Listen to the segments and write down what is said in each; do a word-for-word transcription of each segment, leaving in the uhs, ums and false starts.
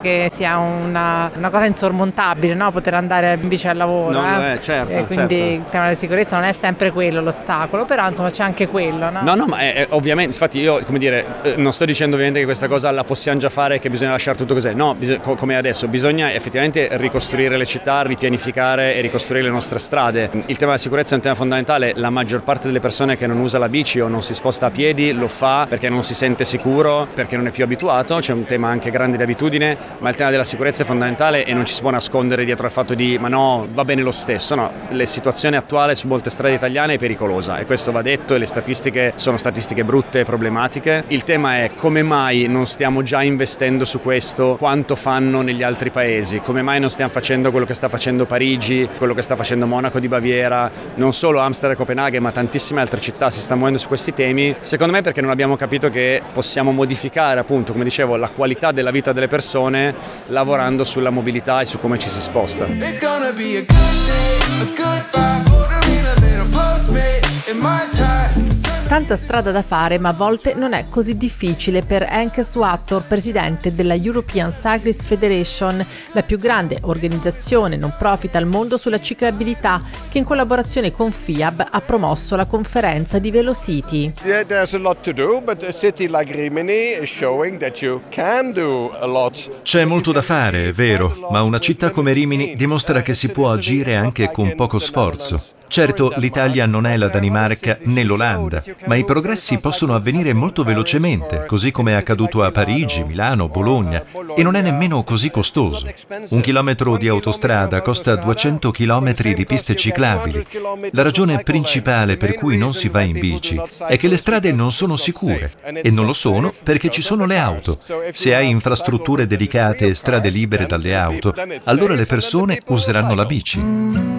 che sia una, una cosa insormontabile, no? Poter andare in bici al lavoro. Non eh? lo è, certo. E quindi certo. il tema della sicurezza non è sempre quello l'ostacolo, però insomma c'è anche quello, no? No, no, ma è, è, ovviamente, infatti io, come dire, eh, non sto dicendo ovviamente che questa cosa la possiamo già fare, che bisogna lasciare tutto così, no, bis- co- come adesso, bisogna effettivamente ricostruire le città, ripianificare e ricostruire le nostre strade. Il tema della sicurezza è un tema fondamentale, la maggior parte delle persone che non usa la bici o non si sposta a piedi lo fa perché non si sente sicuro, perché non è più abituato, c'è un tema anche grande di abitudine, ma il tema della sicurezza è fondamentale e non ci si può nascondere dietro al fatto di ma no, va bene lo stesso, no, la situazione attuale su molte strade italiane è pericolosa e questo va detto e le statistiche sono statistiche brutte e problematiche. Il tema è come mai non stiamo già investendo su questo quanto fanno negli altri paesi, come mai non stiamo facendo quello che sta facendo Parigi, quello che sta facendo Monaco di Baviera, non solo Amsterdam e Copenaghen ma tantissime altre città si stanno muovendo su questi temi, secondo me perché non abbiamo capito che possiamo modificare appunto, come dicevo, la qualità della vita delle persone lavorando sulla mobilità e su come ci si sposta. It's gonna be a good day, a good vibe, ordering a little Postmates in my time. Tanta strada da fare, ma a volte non è così difficile per Henk Swator, presidente della European Cyclist Federation, la più grande organizzazione non profit al mondo sulla ciclabilità, che in collaborazione con F I A B ha promosso la conferenza di Velocity. Yeah, there's a lot to do, but a city like Rimini is showing that you can do a lot. C'è molto da fare, è vero, ma una città come Rimini dimostra che si può agire anche con poco sforzo. Certo, l'Italia non è la Danimarca né l'Olanda, ma i progressi possono avvenire molto velocemente, così come è accaduto a Parigi, Milano, Bologna, e non è nemmeno così costoso. Un chilometro di autostrada costa duecento chilometri di piste ciclabili. La ragione principale per cui non si va in bici è che le strade non sono sicure, e non lo sono perché ci sono le auto. Se hai infrastrutture delicate e strade libere dalle auto, allora le persone useranno la bici.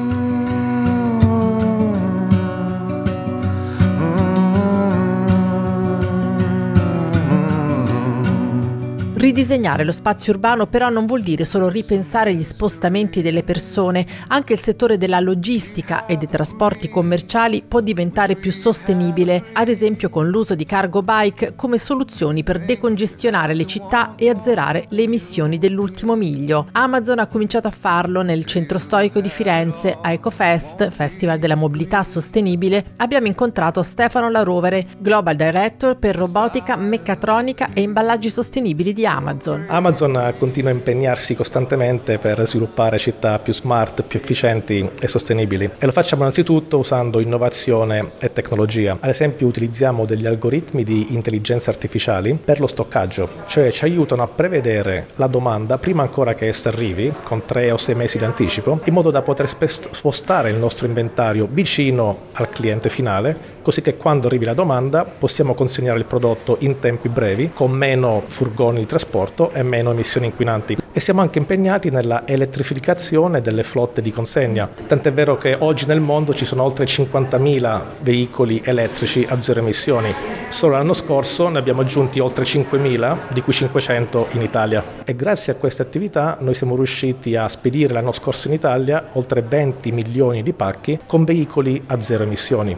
Ridisegnare lo spazio urbano però non vuol dire solo ripensare gli spostamenti delle persone, anche il settore della logistica e dei trasporti commerciali può diventare più sostenibile, ad esempio con l'uso di cargo bike come soluzioni per decongestionare le città e azzerare le emissioni dell'ultimo miglio. Amazon ha cominciato a farlo nel centro storico di Firenze, a EcoFest, Festival della Mobilità Sostenibile. Abbiamo incontrato Stefano Larovere, Global Director per robotica, meccatronica e imballaggi sostenibili di Amazon. Amazon continua a impegnarsi costantemente per sviluppare città più smart, più efficienti e sostenibili e lo facciamo innanzitutto usando innovazione e tecnologia. Ad esempio utilizziamo degli algoritmi di intelligenza artificiali per lo stoccaggio, cioè ci aiutano a prevedere la domanda prima ancora che essa arrivi, con tre o sei mesi di anticipo, in modo da poter spostare il nostro inventario vicino al cliente finale, così che quando arrivi la domanda possiamo consegnare il prodotto in tempi brevi, con meno furgoni di trasporto e meno emissioni inquinanti. E siamo anche impegnati nella elettrificazione delle flotte di consegna, tant'è vero che oggi nel mondo ci sono oltre cinquantamila veicoli elettrici a zero emissioni. Solo l'anno scorso ne abbiamo aggiunti oltre cinquemila, di cui cinquecento in Italia. E grazie a queste attività noi siamo riusciti a spedire l'anno scorso in Italia oltre venti milioni di pacchi con veicoli a zero emissioni.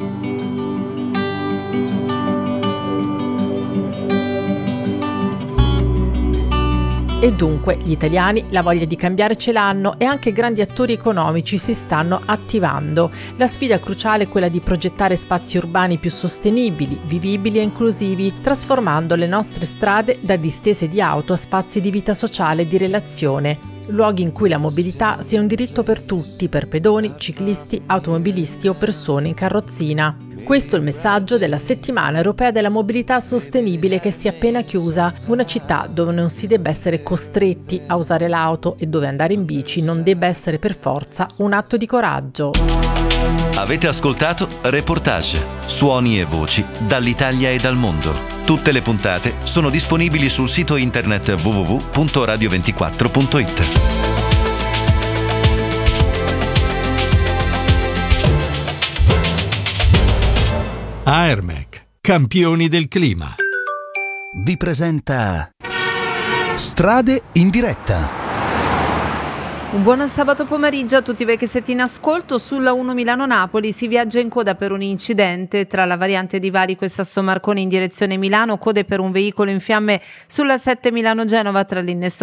E dunque gli italiani la voglia di cambiare ce l'hanno e anche grandi attori economici si stanno attivando. La sfida cruciale è quella di progettare spazi urbani più sostenibili, vivibili e inclusivi, trasformando le nostre strade da distese di auto a spazi di vita sociale e di relazione. Luoghi in cui la mobilità sia un diritto per tutti, per pedoni, ciclisti, automobilisti o persone in carrozzina. Questo è il messaggio della Settimana Europea della Mobilità Sostenibile che si è appena chiusa. Una città dove non si debba essere costretti a usare l'auto e dove andare in bici non debba essere per forza un atto di coraggio. Avete ascoltato Reportage, suoni e voci dall'Italia e dal mondo. Tutte le puntate sono disponibili sul sito internet w w w punto radio ventiquattro punto it. Aermec, campioni del clima, Vi presenta Strade in diretta. Un buon sabato pomeriggio a tutti voi che siete in ascolto. Sulla uno Milano-Napoli si viaggia in coda per un incidente tra la variante di Valico e Sassomarcone in direzione Milano, code per un veicolo in fiamme sulla sette Milano-Genova tra l'innesto